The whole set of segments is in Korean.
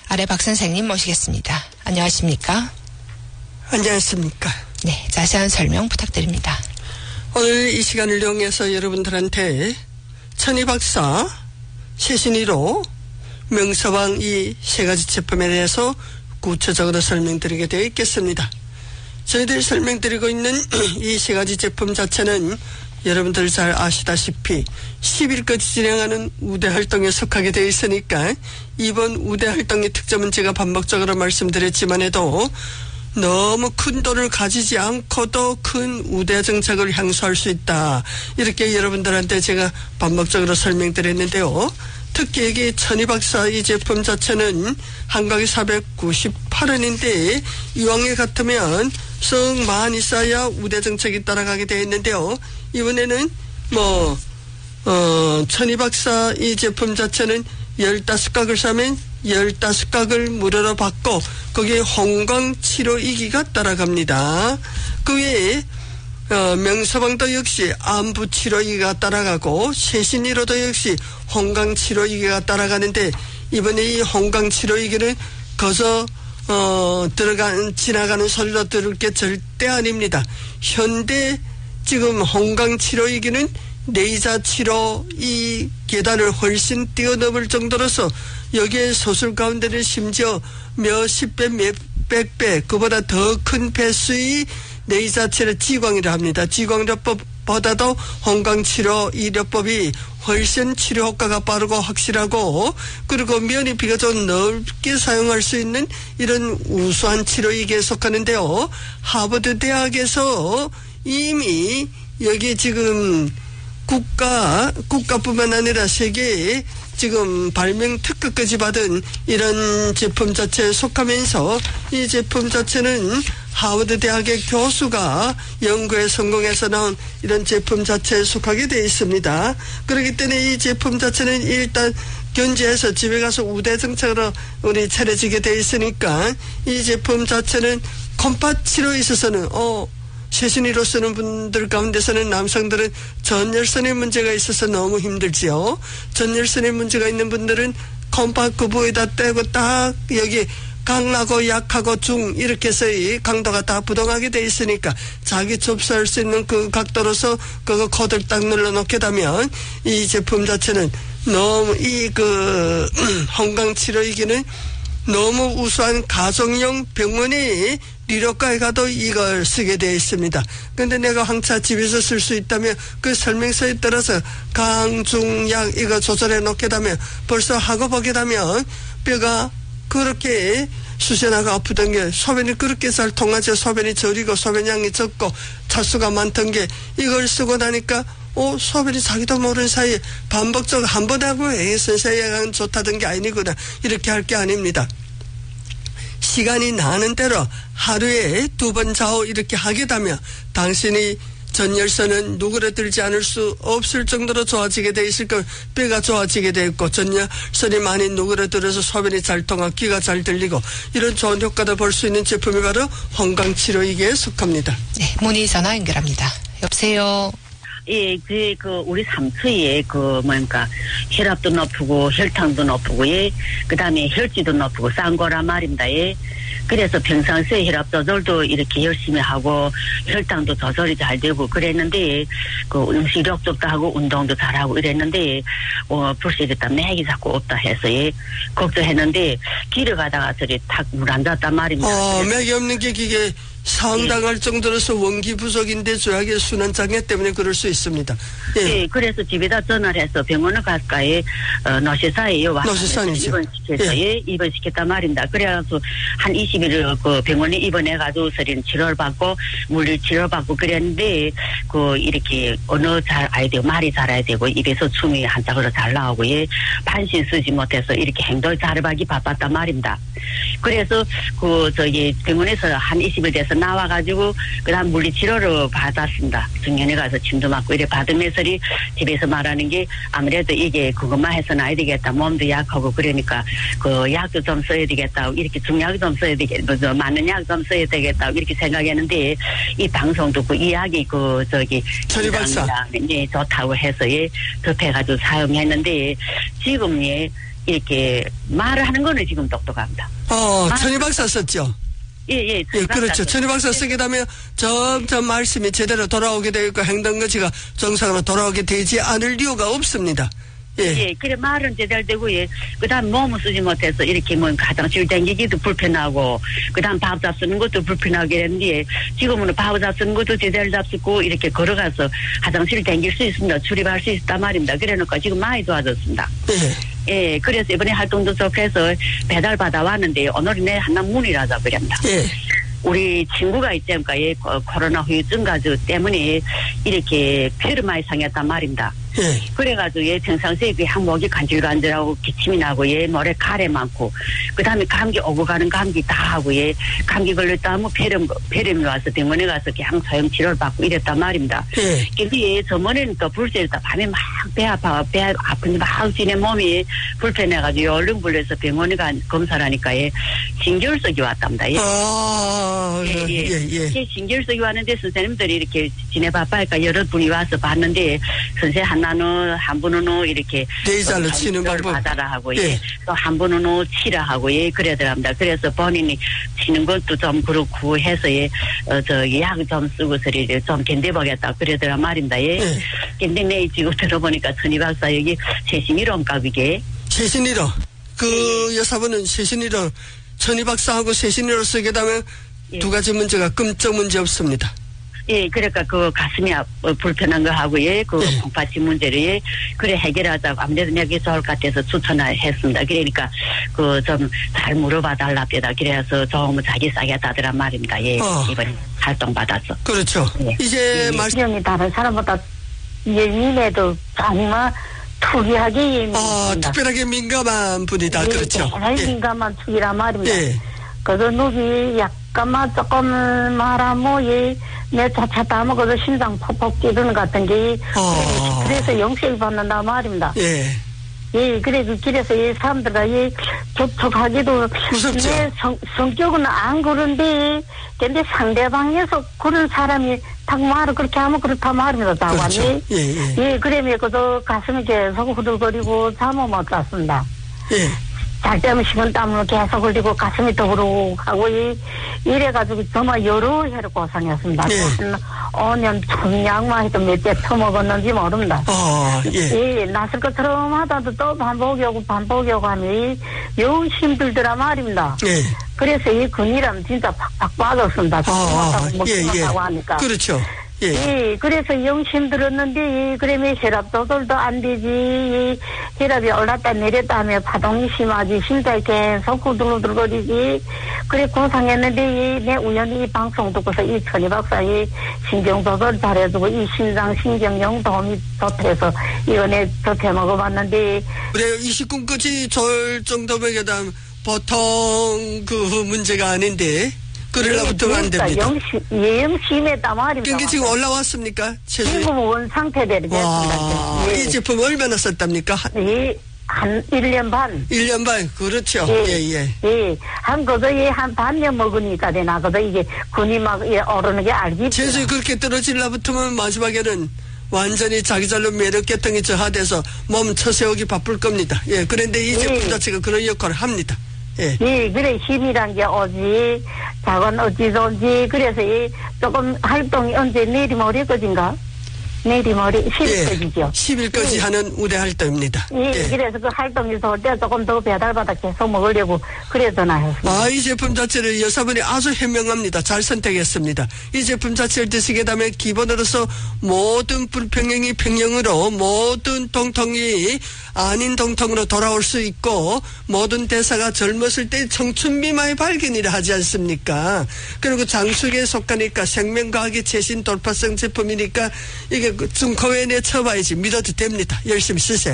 아래 박 선생님 모시겠습니다. 안녕하십니까? 안녕하십니까? 네, 자세한 설명 부탁드립니다. 오늘 이 시간을 이용해서 여러분들한테 천희박사 최신의로 명서방 이 세 가지 제품에 대해서 구체적으로 설명드리게 되어 있겠습니다. 저희들이 설명드리고 있는 이 세 가지 제품 자체는 여러분들 잘 아시다시피 10일까지 진행하는 우대 활동에 속하게 되어 있으니까 이번 우대 활동의 특점은 제가 반복적으로 말씀드렸지만 해도 너무 큰 돈을 가지지 않고도 큰 우대 정책을 향수할 수 있다. 이렇게 여러분들한테 제가 반복적으로 설명드렸는데요. 특히 여기 천희박사 이 제품 자체는 한 가게 498원인데 이왕에 같으면 썩 많이 싸야 우대 정책이 따라가게 되어 있는데요. 이번에는 천희박사 이 제품 자체는 15각을 사면 15각을 무료로 받고 거기에 홍광치료이기가 따라갑니다. 그 외에 명서방도 역시 안부치료이기가 따라가고 최신의로도 역시 홍광치료이기가 따라가는데 이번에 이 홍광치료이기는 거저 지나가는 소리로 들을 게 절대 아닙니다. 현대 지금 홍광치료이기는 레이저 치료 이 계단을 훨씬 뛰어넘을 정도로서 여기에 소술 가운데는 심지어 몇십 배, 몇백 배, 그보다 더 큰 배수의 레이저 치료 지광이라 합니다. 지광요법보다도 홍광치료 이료법이 훨씬 치료 효과가 빠르고 확실하고 그리고 면이 비교적 넓게 사용할 수 있는 이런 우수한 치료이기에 속하는데요. 하버드 대학에서 이미 여기 지금 국가뿐만 아니라 세계에 지금 발명 특허까지 받은 이런 제품 자체에 속하면서 이 제품 자체는 하버드 대학의 교수가 연구에 성공해서 나온 이런 제품 자체에 속하게 되어 있습니다. 그렇기 때문에 이 제품 자체는 일단 견지해서 집에 가서 우대 정책으로 우리 차려지게 되어 있으니까 이 제품 자체는 컴파 치료에 있어서는 최신의로 쓰는 분들 가운데서는 남성들은 전열선의 문제가 있어서 너무 힘들지요. 전열선의 문제가 있는 분들은 컴파 그 부위에다 떼고 딱 여기 강하고 약하고 중 이렇게 해서 이 강도가 다 부동하게 돼 있으니까 자기 접수할 수 있는 그 각도로서 그거 코드를 딱 눌러놓게 되면 이 제품 자체는 너무 홍광치료이기는 너무 우수한 가정용 병원이 리료과에 가도 이걸 쓰게 되어 있습니다. 근데 내가 황차 집에서 쓸 수 있다면 그 설명서에 따라서 강, 중, 약 이거 조절해 놓게 되면 벌써 하고 보게 되면 뼈가 그렇게 수전하고 아프던 게 소변이 그렇게 잘 통하죠. 소변이 저리고 소변량이 적고 차수가 많던 게 이걸 쓰고 나니까 소변이 자기도 모르는 사이에 반복적으로 한 번 하고 선생님이 좋다던 게 아니구나 이렇게 할 게 아닙니다. 시간이 나는 대로 하루에 2번 좌우 이렇게 하게 되면 당신이 전열선은 누그러들지 않을 수 없을 정도로 좋아지게 돼 있을 거고 뼈가 좋아지게 돼 있고 전열선이 많이 누그러들어서 소변이 잘 통하고 귀가 잘 들리고 이런 좋은 효과도 볼 수 있는 제품이 바로 홍광치료이기에 속합니다. 네, 문의 전화 연결합니다. 여보세요. 예, 우리 삼투에 혈압도 높고 혈당도 높고 예, 그다음에 혈지도 높고 싼 거란 말입니다. 예. 그래서 평상시에 혈압 조절도 이렇게 열심히 하고 혈당도 조절이 잘 되고 그랬는데 음식력도 하고 운동도 잘하고 이랬는데 벌써 이랬다 맥이 자꾸 없다 해서 예, 걱정했는데 길을 가다가 저리 탁 물 안 닿았단 말입니다. 맥이 없는 게 그게 상당할 정도로서 원기 부족인데 조약의 순환장애 때문에 그럴 수 있습니다. 예. 네, 그래서 집에다 전화를 해서 병원을 가까이 노시사에 입원시켜서 입원시켰단 말입니다. 그래서 한 20일 그 병원에 입원해가지고 서린 치료를 받고 물리 치료를 받고 그랬는데 이렇게 언어 잘 알아야 되고 말이 잘 알아야 되고 입에서 춤이 한짝으로 잘 나오고 반신 쓰지 못해서 이렇게 행동을 잘하기 바빴단 말입니다. 그래서 병원에서 한 20일 돼서 나와가지고 그다음 물리치료를 받았습니다. 정년에 가서 침도 맞고 이래 받으면서 집에서 말하는 게 아무래도 이게 그것만 해서는 안 되겠다. 몸도 약하고 그러니까 약도 좀 써야 되겠다. 이렇게 중약도 좀 써야 되겠다. 맞는 약 좀 써야 되겠다. 이렇게 생각했는데 이 방송 듣고 이 약이 천희박사 네, 좋다고 해서 접해가지고 사용했는데 지금 이렇게 말을 하는 거는 지금 똑똑합니다. 천희 박사 썼죠? 예, 그렇죠. 천희 박사 쓰게 되면 점점 말씀이 제대로 돌아오게 되어 있고 행동거지가 정상으로 돌아오게 되지 않을 이유가 없습니다. 예, 그래 말은 제대로 되고 그다음 몸을 쓰지 못해서 이렇게 뭐 화장실 댕기기도 불편하고 그다음 밥 잡수는 것도 불편하게 했는데 지금은 밥 잡수는 것도 제대로 잡수고 이렇게 걸어가서 화장실 댕길 수 있습니다. 출입할 수 있단 말입니다. 그래놓고 지금 많이 좋아졌습니다. 예, 그래서 이번에 활동도 좋게해서 배달 받아왔는데 오늘은 내 한남 문이라서 그럽니다. 우리 친구가 있지 않습니까? 코로나 후유증 가지고 때문에 이렇게 폐를 많이 상했단 말입니다. 그래가지고 평상시에 항목이 간질간질하고 기침이 나고 머리에 가래 많고 그다음에 감기 오고 가는 감기 다 하고 감기 걸렸다 하면 폐렴이 와서 병원에 가서 그냥 소형 치료를 받고 이랬단 말입니다. 근데 저번에는 또 불세했다 밤에 막 배 아픈데 막 지내 몸이 불편해가지고 얼른 불려서 병원에 검사를 하니까 신결석이 왔답니다. 신결석이 왔는데 선생님들이 이렇게 지내 바빠니까 여러 분이 와서 봤는데 선생 하나는 한 분은 이렇게 레이저로 치는 방법 받아라 하고 또 한 분은 치라 하고 그러더랍니다. 그래서 본인이 치는 것도 좀 그렇고 해서 저 약 좀 쓰고서 좀 견뎌보겠다 그러더라 말입니다. 근데 내 지금 들어보니까 천희 박사 여기 세신일원가 이게 세신일원 그 여사분은 세신일원 천희 박사하고 세신일원 쓰게 되면 두 가지 문제가 끔쩍 문제 없습니다. 그러니까 그 가슴이 불편한 거 하고 그 콩팥이 문제를 그래 해결하자고 아무래도 내게 좋을 것 같아서 추천을 했습니다. 그러니까 그 좀 잘 물어봐 달랍니다. 그래서 좀 자기 싸겠다더란 말입니다. 이번 활동 받아서. 그렇죠. 이제 말씀이 다른 사람보다 예민해도 아니면 특이하게 예민합니다. 특별하게 민감한 분이다. 그렇죠. 민감한 특이란 말입니다. 그래서 누기 약간만 조금 말하면 내 자칫 하면 심장 퍽퍽 뛰는 같은 게 그래서 영세를 받는다 말입니다. 그래서 이 사람들과 접촉하기도 무섭죠. 내 성격은 안 그런데 근데 상대방에서 그런 사람이 딱 말을 그렇게 하면 그렇다 말입니다. 그렇죠. 그러면 그저 가슴이 계속 후들거리고 잠을 못 잤습니다. 잘 때면 식은땀으로 계속 흘리고 가슴이 더부룩하고 이래가지고 정말 여러 해를 고생했습니다. 한 5년 청량만 해도 몇 개 터먹었는지 모릅니다. 낯설 것처럼 하다도 또 반복이 오고 하면 영 힘들더라 말입니다. 그래서 이 근이람 진짜 팍팍 빠졌습니다. 먹고 하니까. 그렇죠. 그래서 영 힘들었는데, 그러면 혈압 조절도 안 되지, 혈압이 올랐다 내렸다 하면 파동이 심하지, 심장이 계속 후들후들거리지, 그래 고생했는데, 내 우연히 이 방송 듣고서 이 천희 박사의 신경 조절 잘해주고, 이 신장 신경용 도움이 좋대서, 이번에 접해 먹어봤는데. 그래, 29까지 좋을 정도면 보통 그 문제가 아닌데. 그러려부터 안 됩니다. 심했단 말입니다. 그게 지금 올라왔습니까? 지금 원 상태대로 됐습니다. 이 제품 얼마나 썼답니까? 한 1년 반. 1년 반, 그렇죠. 한 거저 한 반년 먹으니까 되나, 거저 이게 근이 막 오르는 게 알겠죠. 재수이 그렇게 떨어지려부터면 마지막에는 완전히 자기 잘로 매력계통이 저하돼서 몸 처세우기 바쁠 겁니다. 그런데 이 제품 자체가 그런 역할을 합니다. 그래, 힘이란 게 오지, 작은 어찌든지, 그래서 조금 활동이 언제 내일모레까지인가? 내일모레 10일까지죠. 10일까지 하는 우대 활동입니다. 그래서 그 활동이 좋을 때 조금 더 배달받아 계속 먹으려고 그래서나 했습니다. 이 제품 자체를 여사분이 아주 현명합니다. 잘 선택했습니다. 이 제품 자체를 드시게 되면 기본으로서 모든 불평형이 평형으로 모든 통통이 아닌 통통으로 돌아올 수 있고 모든 대사가 젊었을 때 청춘 미만의 발견이라 하지 않습니까? 그리고 장수계에 속하니까 생명과학의 최신 돌파성 제품이니까 이게 중코에 내쳐봐야지 믿어도 됩니다. 열심히 쓰세요.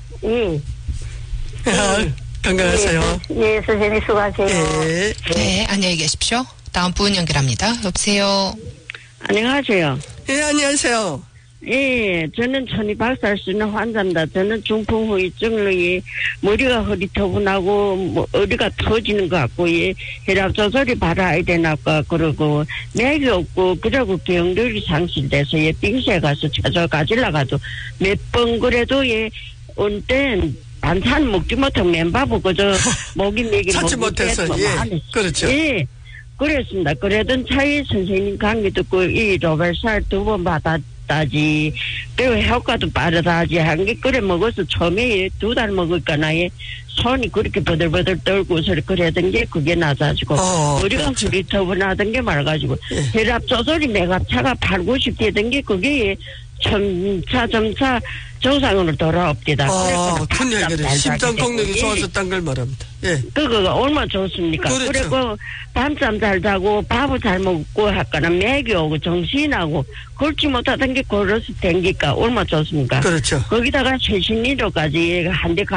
건강하세요. 선생님 수고하세요. 네, 안녕히 계십시오. 다음 분 연결합니다. 여보세요. 안녕하세요. 안녕하세요. 저는 천희 박사를 쓰는 환자입니다. 저는 중풍 후유증으로 머리가 허리터분하고 어디가 터지는 것 같고 혈압 조절이 바라야 되나까 그러고 맥이 없고 그러고 병들이 상실돼서 빙수에 가서 찾아가지려가도 몇 번 그래도 온땐 반찬 먹지 못하고 맨밥을 그저 목이 내기 찾지 못해서 그렇죠. 예. 그랬습니다. 그러던 차에 선생님 강의 듣고 이 로벨살 2번 받았다지 그리고 효과도 빠르다지 한 게 그래 먹어서 처음에 2달 먹을까 나에 손이 그렇게 버들버들 떨고 그러던 게 그게 나가지고 머리가 흐릿터분하던 게 말아가지고 혈압 조절이 매갑차가 8, 90 되던 게 그게 점차 정상으로 돌아옵니다. 큰 얘기를 심장功能이 좋아졌다는 걸 말합니다. 예. 그거가 얼마나 좋습니까? 그렇죠. 그리고 밤잠 잘 자고 밥을 잘 먹고 할거나 맥이 오고 정신하고 걷지 못하던 게 걸어서 댕기까 얼마나 좋습니까? 그렇죠. 거기다가 최신의료까지 한대